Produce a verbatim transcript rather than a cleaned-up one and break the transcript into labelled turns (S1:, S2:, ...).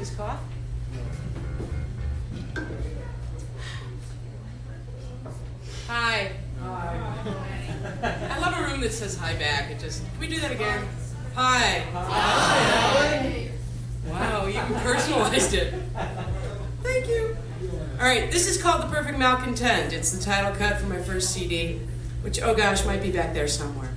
S1: Please cough. Hi. Hi. I love a room that says hi back. It just, can we do that again? Hi. Hi. Wow, you personalized it. Thank you. All right, this is called The Perfect Malcontent. It's the title cut from my first C D, which, oh gosh, might be back there somewhere.